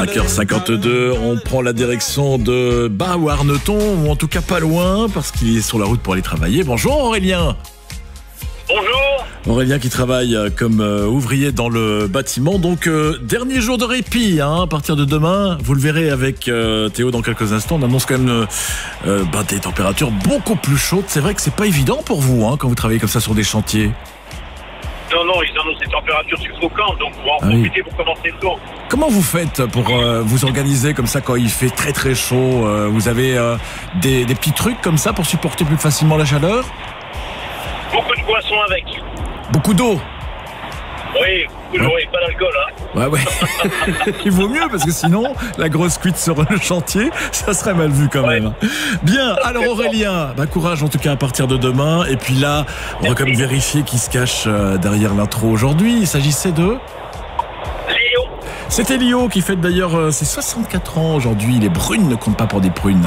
5h52, on prend la direction de Warneton, ou en tout cas pas loin, parce qu'il est sur la route pour aller travailler. Bonjour Aurélien. Bonjour. Aurélien qui travaille comme ouvrier dans le bâtiment. Donc dernier jour de répit à partir de demain. Vous le verrez avec Théo dans quelques instants. On annonce quand même des températures beaucoup plus chaudes. C'est vrai que c'est pas évident pour vous quand vous travaillez comme ça sur des chantiers. Non, ils annoncent des températures suffocantes, donc on va en profiter pour commencer tôt. Comment vous faites pour vous organiser comme ça quand il fait très très chaud? Vous avez des petits trucs comme ça pour supporter plus facilement la chaleur? Beaucoup de boissons avec. Beaucoup d'eau? Oui, beaucoup d'eau et pas d'alcool. Ouais. Il vaut mieux parce que sinon, la grosse cuite sur le chantier, ça serait mal vu quand même. Bien, alors Aurélien, courage en tout cas à partir de demain. Et puis là, on va quand même vérifier qui se cache derrière l'intro aujourd'hui. Il s'agissait de... Léo. C'était Léo qui fête d'ailleurs ses 64 ans aujourd'hui. Les brunes ne comptent pas pour des prunes.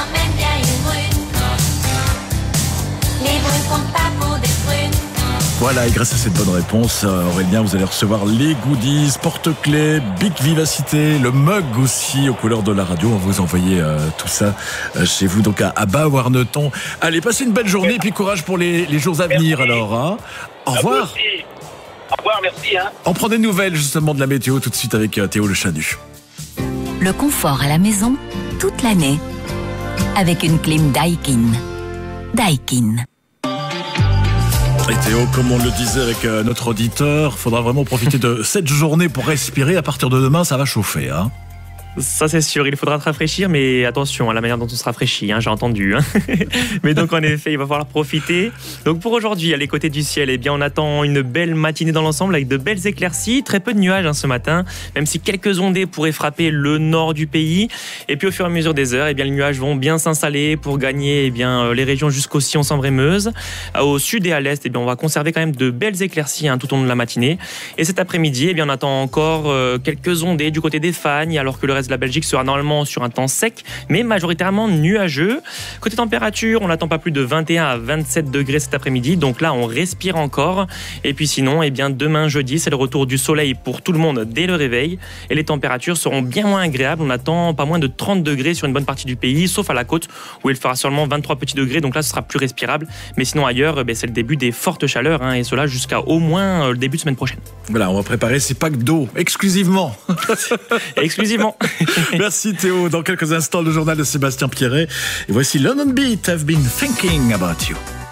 Voilà, et grâce à cette bonne réponse, Aurélien, vous allez recevoir les goodies, porte-clés, Big Vivacité, le mug aussi aux couleurs de la radio. On va vous envoyer tout ça chez vous, donc à Warneton. Allez, passez une belle journée et puis courage pour les jours à venir alors. Au revoir. Au revoir, merci. On prend des nouvelles justement de la météo tout de suite avec Théo le Chanu. Le confort à la maison toute l'année avec une clim Daikin. Daikin. Et Théo, comme on le disait avec notre auditeur, il faudra vraiment profiter de cette journée pour respirer. À partir de demain, ça va chauffer. Ça c'est sûr, il faudra te rafraîchir, mais attention à la manière dont on se rafraîchit, j'ai entendu. Mais donc en effet, il va falloir profiter. Donc pour aujourd'hui, à les côtés du ciel, on attend une belle matinée dans l'ensemble avec de belles éclaircies, très peu de nuages ce matin, même si quelques ondées pourraient frapper le nord du pays. Et puis au fur et à mesure des heures, les nuages vont bien s'installer pour gagner les régions jusqu'au Sion-Sambre-et-Meuse. Au sud et à l'est, on va conserver quand même de belles éclaircies tout au long de la matinée. Et cet après-midi, on attend encore quelques ondées du côté des Fagnes, alors que le reste de la Belgique sera normalement sur un temps sec, mais majoritairement nuageux. Côté température, on n'attend pas plus de 21 à 27 degrés cet après-midi, donc là on respire encore. Et puis sinon, demain jeudi, c'est le retour du soleil pour tout le monde dès le réveil, et les températures seront bien moins agréables. On attend pas moins de 30 degrés sur une bonne partie du pays, sauf à la côte où il fera seulement 23 petits degrés, donc là ce sera plus respirable. Mais sinon ailleurs, c'est le début des fortes chaleurs, et cela jusqu'à au moins le début de semaine prochaine. Voilà, on va préparer ces packs d'eau exclusivement. Exclusivement. Merci Théo. Dans quelques instants, le journal de Sébastien Pierret. Et voici London Beat, I've been thinking about you.